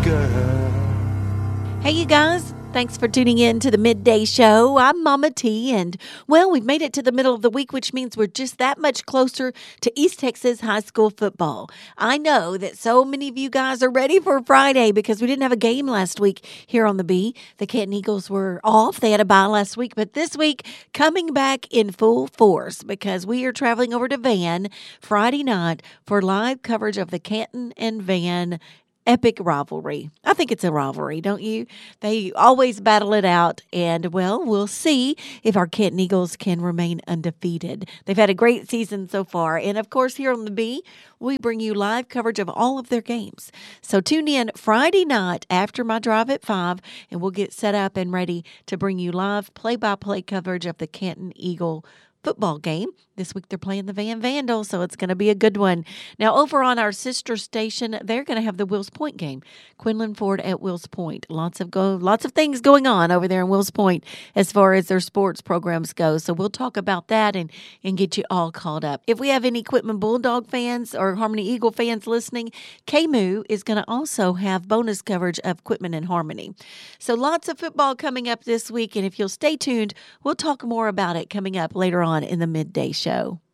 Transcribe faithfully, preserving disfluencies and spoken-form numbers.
girl. Hey, you guys. Thanks for tuning in to the Midday Show. I'm Mama T, and, well, we've made it to the middle of the week, which means we're just that much closer to East Texas high school football. I know that so many of you guys are ready for Friday because we didn't have a game last week here on the B. The Canton Eagles were off. They had a bye last week, but this week coming back in full force because we are traveling over to Van Friday night for live coverage of the Canton and Van epic rivalry. I think it's a rivalry, don't you? They always battle it out, and, well, we'll see if our Canton Eagles can remain undefeated. They've had a great season so far, and, of course, here on the B, we bring you live coverage of all of their games. So tune in Friday night after my drive at five, and we'll get set up and ready to bring you live play-by-play coverage of the Canton Eagle football game. This week they're playing the Van Vandals, so it's going to be a good one. Now, over on our sister station, they're going to have the Wills Point game. Quinlan Ford at Wills Point. Lots of go, lots of things going on over there in Wills Point as far as their sports programs go. So we'll talk about that and, and get you all caught up. If we have any Quitman Bulldog fans or Harmony Eagle fans listening, K M U is going to also have bonus coverage of Quitman and Harmony. So lots of football coming up this week, and if you'll stay tuned, we'll talk more about it coming up later on in the Midday Show.